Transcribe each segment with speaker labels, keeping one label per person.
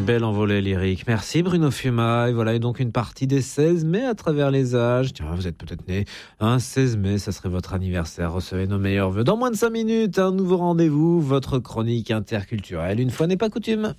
Speaker 1: belle envolée lyrique. Merci Bruno Fuma. Et voilà, et donc une partie des 16 mai à travers les âges. Tiens, vous êtes peut-être né un 16 mai, ça serait votre anniversaire. Recevez nos meilleurs vœux. Dans moins de 5 minutes, un nouveau rendez-vous, votre chronique interculturelle. Une fois n'est pas coutume.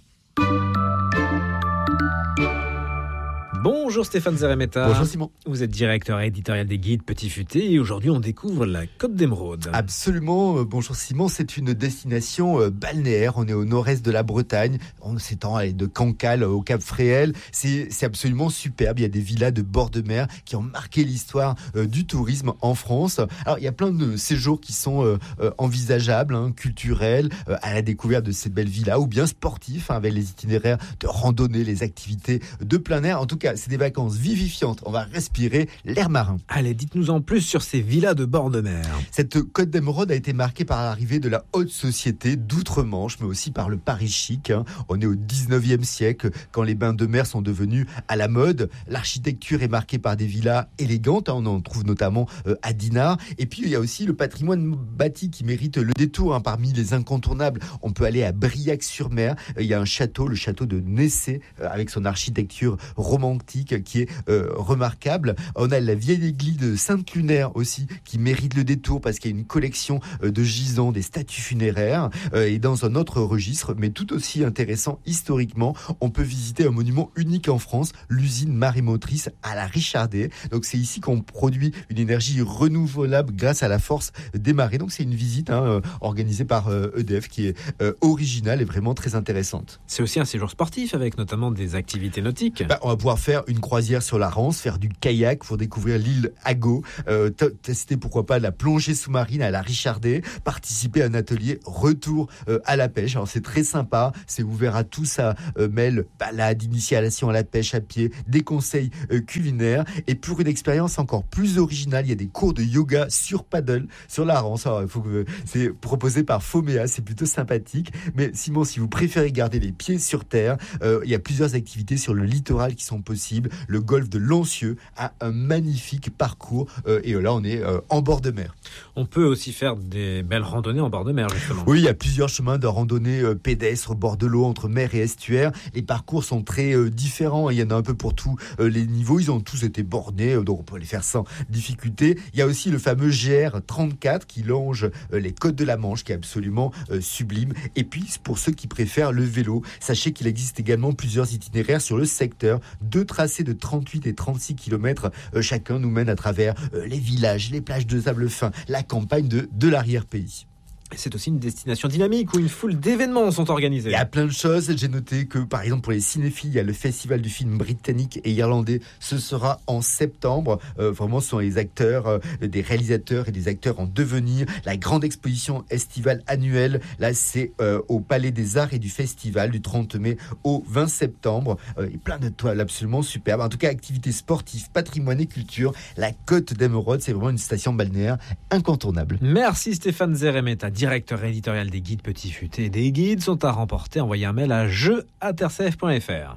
Speaker 1: Bonjour Stéphane Zeremeta.
Speaker 2: Bonjour Simon.
Speaker 1: Vous êtes directeur éditorial des guides Petit Futé et aujourd'hui on découvre la Côte d'Émeraude.
Speaker 2: Absolument. Bonjour Simon, c'est une destination balnéaire. On est au nord-est de la Bretagne. On s'étend de Cancale au Cap Fréhel. C'est absolument superbe. Il y a des villas de bord de mer qui ont marqué l'histoire du tourisme en France. Alors il y a plein de séjours qui sont envisageables, culturels, à la découverte de ces belles villas ou bien sportifs, avec les itinéraires de randonnée, les activités de plein air. En tout cas, c'est des vacances vivifiantes. On va respirer l'air marin.
Speaker 1: Allez, dites-nous en plus sur ces villas de bord de mer.
Speaker 2: Cette Côte d'Émeraude a été marquée par l'arrivée de la haute société d'outre-Manche, mais aussi par le Paris chic. On est au 19e siècle, quand les bains de mer sont devenus à la mode. L'architecture est marquée par des villas élégantes. On en trouve notamment à Dinard. Et puis, il y a aussi le patrimoine bâti qui mérite le détour. Parmi les incontournables, on peut aller à Briac-sur-Mer. Il y a un château, le château de Nessé, avec son architecture romantique qui est remarquable. On a la vieille église de Sainte-Lunaire aussi qui mérite le détour parce qu'il y a une collection de gisants, des statues funéraires. Et dans un autre registre, mais tout aussi intéressant historiquement, on peut visiter un monument unique en France, l'usine marémotrice à la Richardet. Donc c'est ici qu'on produit une énergie renouvelable grâce à la force des marées. Donc c'est une visite organisée par EDF qui est originale et vraiment très intéressante.
Speaker 1: C'est aussi un séjour sportif avec notamment des activités nautiques.
Speaker 2: On va pouvoir faire une croisière sur la Rance, faire du kayak pour découvrir l'île Agot, tester pourquoi pas la plongée sous-marine à la Richardet, participer à un atelier retour à la pêche. Alors c'est très sympa, c'est ouvert à tous, ça mêle balade, initiation à la pêche à pied, des conseils culinaires et pour une expérience encore plus originale, il y a des cours de yoga sur paddle sur la Rance. Alors, c'est proposé par Fomea, c'est plutôt sympathique. Mais Simon, si vous préférez garder les pieds sur terre, il y a plusieurs activités sur le littoral qui sont possibles. Le golfe de Lancieux a un magnifique parcours et là on est en bord de mer.
Speaker 1: On peut aussi faire des belles randonnées en bord de mer justement.
Speaker 2: Oui, il y a plusieurs chemins de randonnée pédestre au bord de l'eau entre mer et estuaire. Les parcours sont très différents, il y en a un peu pour tous les niveaux, ils ont tous été bornés donc on peut les faire sans difficulté. Il y a aussi le fameux GR34 qui longe les côtes de la Manche qui est absolument sublime. Et puis pour ceux qui préfèrent le vélo, sachez qu'il existe également plusieurs itinéraires sur le secteur. 2 tracés de 38 et 36 km chacun nous mène à travers les villages, les plages de sable fin, la campagne de l'arrière-pays.
Speaker 1: C'est aussi une destination dynamique où une foule d'événements sont organisés.
Speaker 2: Il y a plein de choses. J'ai noté que, par exemple, pour les cinéphiles, il y a le festival du film britannique et irlandais. Ce sera en septembre. Vraiment, ce sont les acteurs, des réalisateurs et des acteurs en devenir. La grande exposition estivale annuelle, là, c'est au Palais des Arts et du Festival du 30 mai au 20 septembre. Et plein de toiles absolument superbes. En tout cas, activités sportives, patrimoine et culture. La Côte d'Émeraude, c'est vraiment une station balnéaire incontournable.
Speaker 1: Merci Stéphane Zeremeta, directeur éditorial des guides Petit Futé. Des guides sont à remporter. Envoyez un mail à jeu@rcf.fr.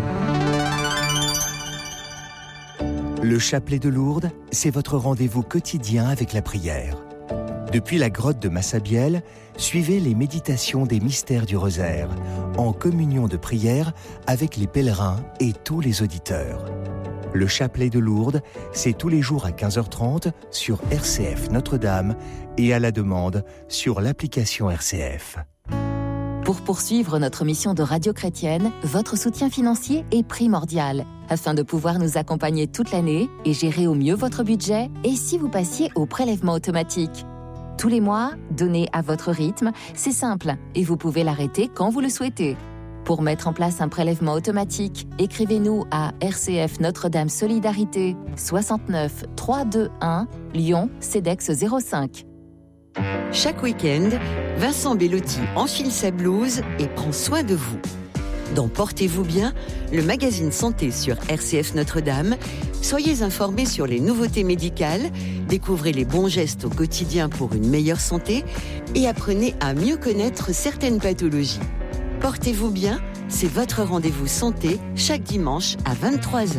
Speaker 3: Le chapelet de Lourdes, c'est votre rendez-vous quotidien avec la prière. Depuis la grotte de Massabielle, suivez les méditations des mystères du rosaire, en communion de prière avec les pèlerins et tous les auditeurs. Le chapelet de Lourdes, c'est tous les jours à 15h30 sur RCF Notre-Dame et à la demande sur l'application RCF.
Speaker 4: Pour poursuivre notre mission de radio chrétienne, votre soutien financier est primordial afin de pouvoir nous accompagner toute l'année et gérer au mieux votre budget. Et si vous passiez au prélèvement automatique ? Tous les mois, donnez à votre rythme, c'est simple et vous pouvez l'arrêter quand vous le souhaitez. Pour mettre en place un prélèvement automatique, écrivez-nous à RCF Notre-Dame Solidarité 69 321 Lyon CEDEX 05.
Speaker 5: Chaque week-end, Vincent Bellotti enfile sa blouse et prend soin de vous. Dans Portez-vous bien, le magazine santé sur RCF Notre-Dame, soyez informés sur les nouveautés médicales, découvrez les bons gestes au quotidien pour une meilleure santé et apprenez à mieux connaître certaines pathologies. Portez-vous bien, c'est votre rendez-vous santé chaque dimanche à 23h.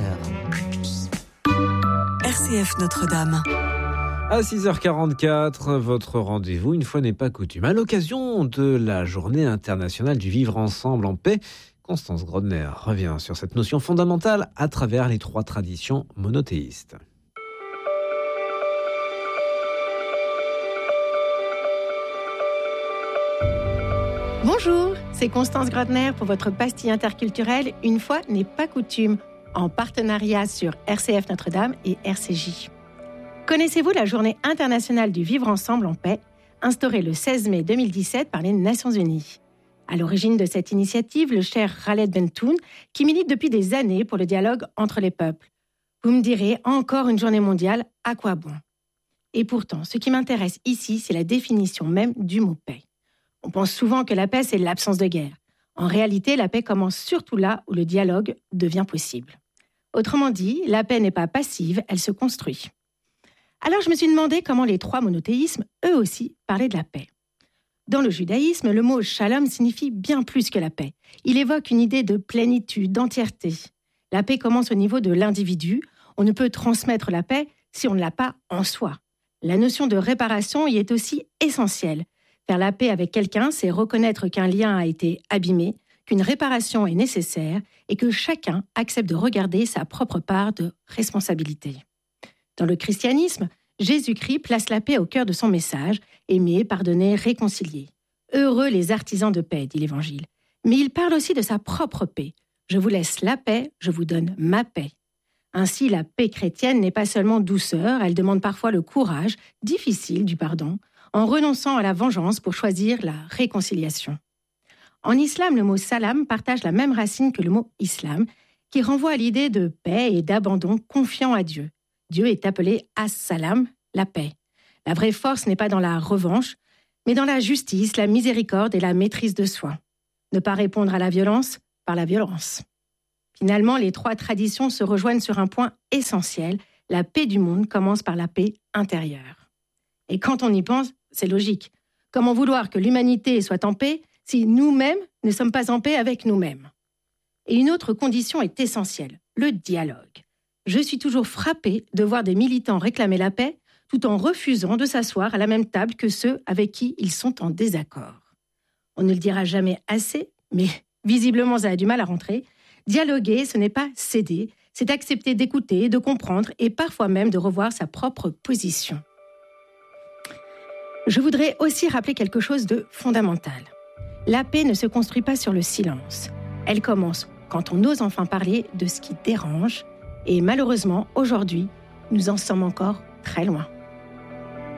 Speaker 6: RCF Notre-Dame.
Speaker 1: À 6h44, votre rendez-vous, une fois n'est pas coutume. À l'occasion de la Journée internationale du vivre ensemble en paix, Constance Grodner revient sur cette notion fondamentale à travers les 3 traditions monothéistes.
Speaker 6: Bonjour, c'est Constance Grodner pour votre pastille interculturelle Une fois n'est pas coutume, en partenariat sur RCF Notre-Dame et RCJ. Connaissez-vous la Journée internationale du vivre ensemble en paix, instaurée le 16 mai 2017 par les Nations Unies? À l'origine de cette initiative, le cher Khaled Bentoun, qui milite depuis des années pour le dialogue entre les peuples. Vous me direz, encore une journée mondiale, à quoi bon? Et pourtant, ce qui m'intéresse ici, c'est la définition même du mot paix. On pense souvent que la paix, c'est l'absence de guerre. En réalité, la paix commence surtout là où le dialogue devient possible. Autrement dit, la paix n'est pas passive, elle se construit. Alors je me suis demandé comment les 3 monothéismes, eux aussi, parlaient de la paix. Dans le judaïsme, le mot shalom signifie bien plus que la paix. Il évoque une idée de plénitude, d'entièreté. La paix commence au niveau de l'individu. On ne peut transmettre la paix si on ne l'a pas en soi. La notion de réparation y est aussi essentielle. Faire la paix avec quelqu'un, c'est reconnaître qu'un lien a été abîmé, qu'une réparation est nécessaire et que chacun accepte de regarder sa propre part de responsabilité. Dans le christianisme, Jésus-Christ place la paix au cœur de son message, aimer, pardonner, réconcilier. Heureux les artisans de paix, dit l'Évangile. Mais il parle aussi de sa propre paix. Je vous laisse la paix, je vous donne ma paix. Ainsi, la paix chrétienne n'est pas seulement douceur, elle demande parfois le courage, difficile, du pardon, en renonçant à la vengeance pour choisir la réconciliation. En islam, le mot salam partage la même racine que le mot islam, qui renvoie à l'idée de paix et d'abandon confiant à Dieu. Dieu est appelé as-salam, la paix. La vraie force n'est pas dans la revanche, mais dans la justice, la miséricorde et la maîtrise de soi. Ne pas répondre à la violence par la violence. Finalement, les 3 traditions se rejoignent sur un point essentiel. La paix du monde commence par la paix intérieure. Et quand on y pense, c'est logique. Comment vouloir que l'humanité soit en paix si nous-mêmes ne sommes pas en paix avec nous-mêmes? Et une autre condition est essentielle, le dialogue. Je suis toujours frappée de voir des militants réclamer la paix tout en refusant de s'asseoir à la même table que ceux avec qui ils sont en désaccord. On ne le dira jamais assez, mais visiblement ça a du mal à rentrer. Dialoguer, ce n'est pas céder, c'est accepter d'écouter, de comprendre et parfois même de revoir sa propre position. Je voudrais aussi rappeler quelque chose de fondamental. La paix ne se construit pas sur le silence. Elle commence quand on ose enfin parler de ce qui dérange. Et malheureusement, aujourd'hui, nous en sommes encore très loin.